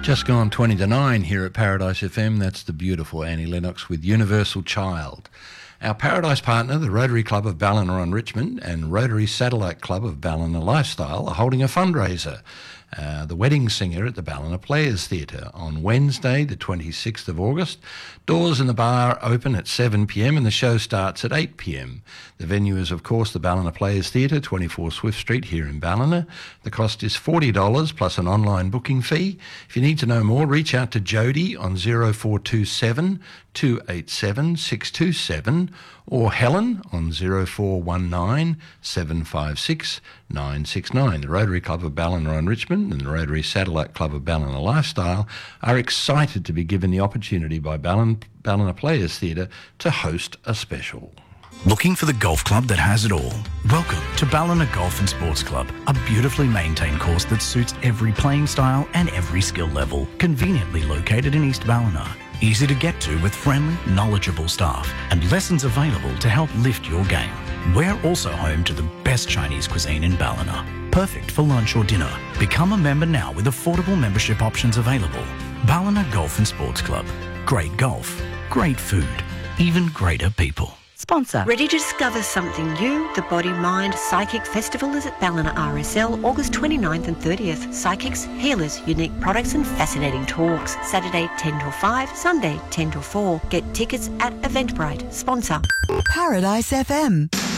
Just gone 20 to 9 here at Paradise FM. That's the beautiful Annie Lennox with Universal Child. Our Paradise partner, the Rotary Club of Ballina on Richmond and Rotary Satellite Club of Ballina Lifestyle, are holding a fundraiser. The Wedding Singer at the Ballina Players Theatre on Wednesday, the 26th of August. Doors in the bar open at 7 p.m. and the show starts at 8 p.m. The venue is, of course, the Ballina Players Theatre, 24 Swift Street here in Ballina. The cost is $40 plus an online booking fee. If you need to know more, reach out to Jody on 0427 287 627 or Helen on 0419 756 969. The Rotary Club of Ballina on Richmond and the Rotary Satellite Club of Ballina Lifestyle are excited to be given the opportunity by Ballina Players Theatre to host a special. Looking for the golf club that has it all? Welcome to Ballina Golf and Sports Club, a beautifully maintained course that suits every playing style and every skill level. Conveniently located in East Ballina. Easy to get to with friendly, knowledgeable staff and lessons available to help lift your game. We're also home to the best Chinese cuisine in Ballina. Perfect for lunch or dinner. Become a member now with affordable membership options available. Ballina Golf and Sports Club. Great golf, great food, even greater people. Sponsor. Ready to discover something new? The Body Mind Psychic Festival is at Ballina RSL, August 29th and 30th. Psychics, healers, unique products and fascinating talks. Saturday 10 till 5, Sunday 10 till 4. Get tickets at Eventbrite. Sponsor. Paradise FM.